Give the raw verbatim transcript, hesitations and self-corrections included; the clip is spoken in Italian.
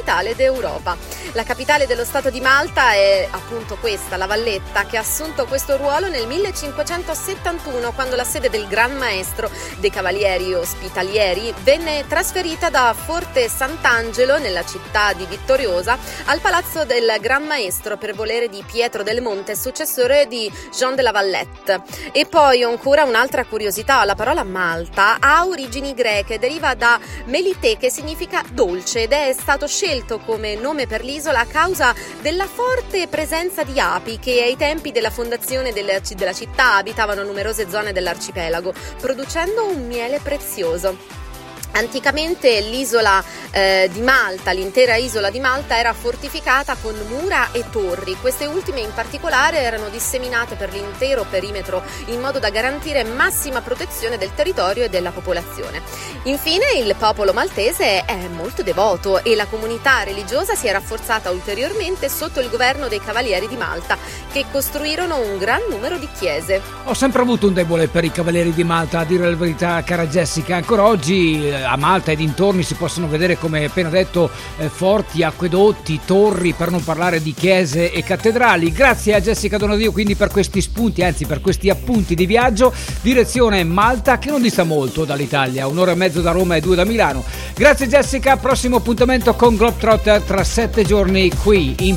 capitale d'Europa. La capitale dello Stato di Malta è appunto questa, La Valletta, che ha assunto questo ruolo nel millecinquecentosettantuno, quando la sede del Gran Maestro dei Cavalieri Ospitalieri venne trasferita da Forte Sant'Angelo, nella città di Vittoriosa, al palazzo del Gran Maestro per volere di Pietro del Monte, successore di Jean de la Vallette. E poi ancora un'altra curiosità: la parola Malta ha origini greche, deriva da melite, che significa dolce, ed è stato scelto come nome per l'isola a causa della forte presenza di api che ai tempi della fondazione della, della città abitavano numerose zone dell'arcipelago, producendo un miele prezioso. Anticamente l'isola eh, di Malta, l'intera isola di Malta era fortificata con mura e torri. Queste ultime in particolare erano disseminate per l'intero perimetro in modo da garantire massima protezione del territorio e della popolazione. Infine il popolo maltese è molto devoto e la comunità religiosa si è rafforzata ulteriormente sotto il governo dei Cavalieri di Malta, che costruirono un gran numero di chiese. Ho sempre avuto un debole per i Cavalieri di Malta, a dire la verità, cara Jessica. Ancora oggi a Malta e dintorni si possono vedere, come appena detto, eh, forti, acquedotti, torri, per non parlare di chiese e cattedrali. Grazie a Jessica Donadio quindi per questi spunti, anzi per questi appunti di viaggio. Direzione Malta, che non dista molto dall'Italia, un'ora e mezzo da Roma e due da Milano. Grazie Jessica, prossimo appuntamento con Globetrotter tra sette giorni qui in